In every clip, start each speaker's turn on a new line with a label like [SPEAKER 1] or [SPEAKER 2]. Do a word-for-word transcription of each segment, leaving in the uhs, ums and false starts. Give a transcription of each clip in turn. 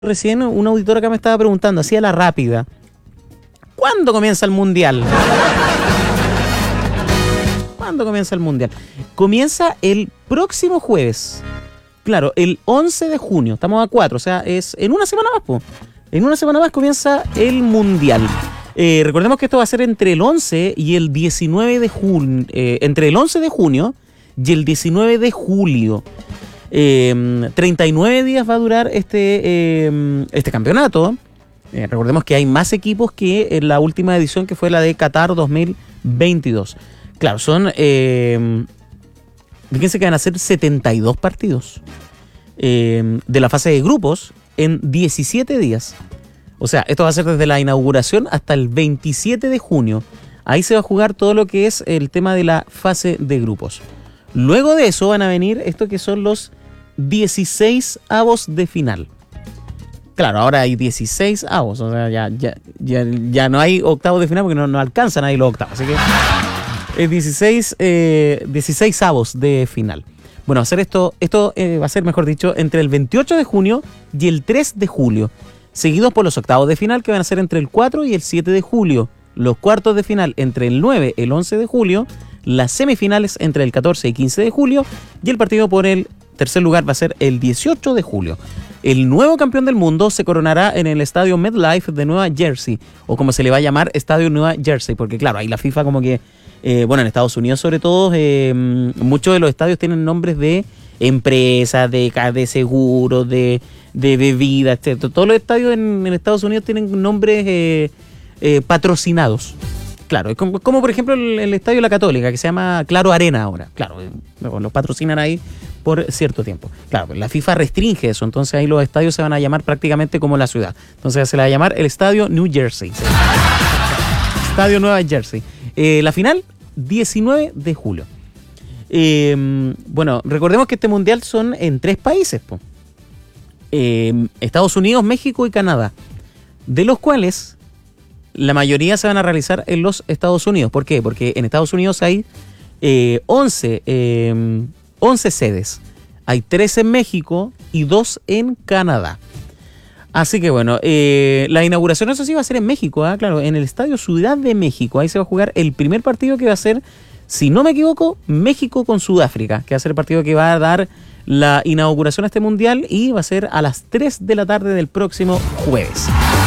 [SPEAKER 1] Recién un auditor acá me estaba preguntando, así a la rápida, ¿cuándo comienza el Mundial? ¿Cuándo comienza el Mundial? Comienza el próximo jueves. Claro, el once de junio. Estamos a cuatro, o sea, es en una semana más, po. En una semana más comienza el Mundial. Eh, recordemos que esto va a ser entre el once y el diecinueve de junio. Eh, entre el once de junio y el diecinueve de julio. Eh, treinta y nueve días va a durar este, eh, este campeonato. Eh, recordemos que hay más equipos que en la última edición, que fue la de Qatar dos mil veintidós. Claro, son... Eh, fíjense que van a ser setenta y dos partidos eh, de la fase de grupos en diecisiete días. O sea, esto va a ser desde la inauguración hasta el veintisiete de junio. Ahí se va a jugar todo lo que es el tema de la fase de grupos. Luego de eso van a venir esto que son los dieciséis avos de final. Claro, ahora hay dieciséis avos, o sea, ya, ya, ya, ya no hay octavos de final porque no, no alcanzan ahí los octavos. Así que es dieciséis, eh, dieciséis avos de final. Bueno, va a ser esto, esto eh, va a ser, mejor dicho, entre el veintiocho de junio y el tres de julio, seguidos por los octavos de final, que van a ser entre el cuatro y el siete de julio, los cuartos de final entre el nueve y el once de julio, las semifinales entre el catorce y quince de julio, y el partido por el tercer lugar va a ser el dieciocho de julio. El nuevo campeón del mundo se coronará en el estadio MetLife de Nueva Jersey, o como se le va a llamar, Estadio Nueva Jersey, porque claro, ahí la FIFA como que, eh, bueno, en Estados Unidos sobre todo, eh, muchos de los estadios tienen nombres de empresas, de, de seguros, de, de bebidas, etcétera. Todos los estadios en, en Estados Unidos tienen nombres eh, eh, patrocinados. Claro, como, como por ejemplo el, el Estadio de la Católica, que se llama Claro Arena ahora. Claro, los patrocinan ahí por cierto tiempo. Claro, la FIFA restringe eso, entonces ahí los estadios se van a llamar prácticamente como la ciudad. Entonces se le va a llamar el Estadio New Jersey. Estadio Nueva Jersey. Eh, la final, diecinueve de julio. Eh, bueno, recordemos que este mundial son en tres países, po. Eh, Estados Unidos, México y Canadá, de los cuales la mayoría se van a realizar en los Estados Unidos. ¿Por qué? Porque en Estados Unidos hay eh, once, eh, once sedes. Hay tres en México y dos en Canadá. Así que bueno, eh, la inauguración, eso sí, va a ser en México, ¿eh? Claro, en el Estadio Ciudad de México. Ahí se va a jugar el primer partido, que va a ser, si no me equivoco, México con Sudáfrica, que va a ser el partido que va a dar la inauguración a este mundial, y va a ser a las tres de la tarde del próximo jueves.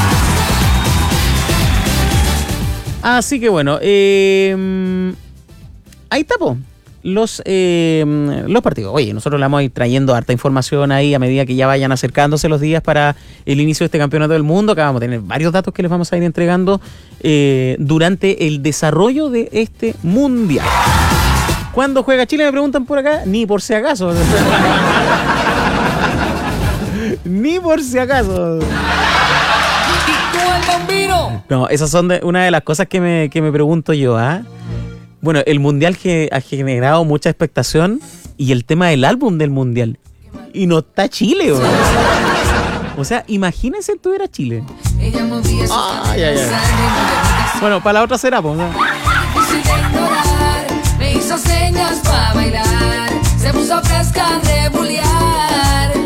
[SPEAKER 1] Así que bueno, eh, ahí está, po, los, eh, los partidos. Oye, nosotros le vamos a ir trayendo harta información ahí a medida que ya vayan acercándose los días para el inicio de este campeonato del mundo. Acá vamos a tener varios datos que les vamos a ir entregando eh, durante el desarrollo de este mundial. ¿Cuándo juega Chile? Me preguntan por acá. Ni por si acaso. Ni por si acaso. No, esas son de, una de las cosas que me, que me pregunto yo, ¿ah? ¿eh? Bueno, el mundial que ha generado mucha expectación, y el tema del álbum del mundial. Y no está Chile, ¿o? O sea, imagínense si estuviera Chile. Ay, ay, ay. Bueno, para la otra será, pues, ¿no?
[SPEAKER 2] Me hizo señas para bailar, se puso fresca a rebulear.